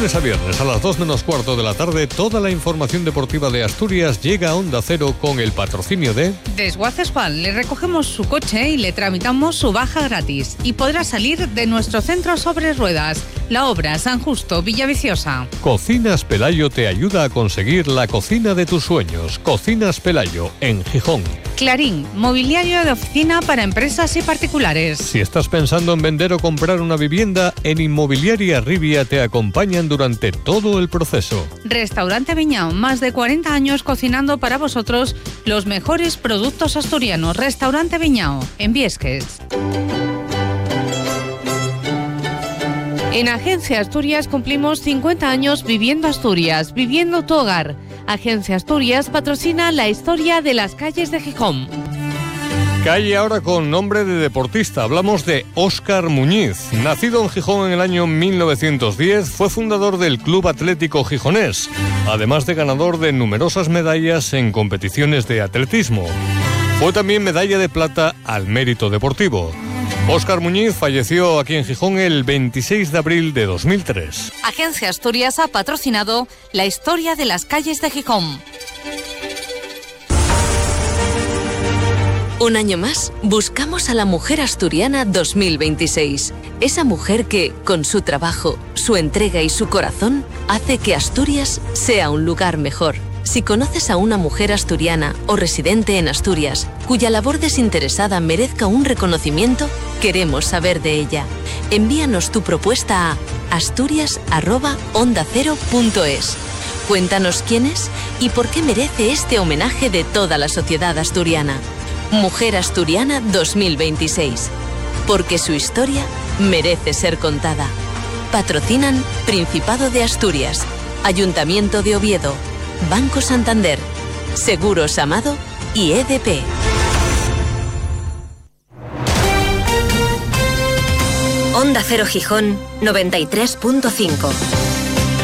lunes a viernes a las 2 menos cuarto de la tarde, toda la información deportiva de Asturias llega a Onda Cero con el patrocinio de Desguaces Juan. Le recogemos su coche y le tramitamos su baja gratis. Y podrá salir de nuestro centro sobre ruedas. La Obra, San Justo, Villaviciosa. Cocinas Pelayo te ayuda a conseguir la cocina de tus sueños. Cocinas Pelayo, en Gijón. Clarín, mobiliario de oficina para empresas y particulares. Si estás pensando en vender o comprar una vivienda, en Inmobiliaria Rivia te acompañan durante todo el proceso. Restaurante Viñao, más de 40 años cocinando para vosotros los mejores productos asturianos. Restaurante Viñao, en Viesques. En Agencia Asturias cumplimos 50 años viviendo Asturias, viviendo tu hogar. Agencia Asturias patrocina la historia de las calles de Gijón. Calle ahora con nombre de deportista. Hablamos de Óscar Muñiz. Nacido en Gijón en el año 1910, fue fundador del Club Atlético Gijonés, además de ganador de numerosas medallas en competiciones de atletismo. Fue también medalla de plata al mérito deportivo. Óscar Muñiz falleció aquí en Gijón el 26 de abril de 2003. Agencia Asturias ha patrocinado la historia de las calles de Gijón. Un año más, buscamos a la mujer asturiana 2026. Esa mujer que, con su trabajo, su entrega y su corazón, hace que Asturias sea un lugar mejor. Si conoces a una mujer asturiana o residente en Asturias, cuya labor desinteresada merezca un reconocimiento, queremos saber de ella. Envíanos tu propuesta a asturias@ondacero.es. Cuéntanos quién es y por qué merece este homenaje de toda la sociedad asturiana. Mujer Asturiana 2026. Porque su historia merece ser contada. Patrocinan Principado de Asturias, Ayuntamiento de Oviedo, Banco Santander, Seguros Amado y EDP. Onda Cero Gijón 93.5.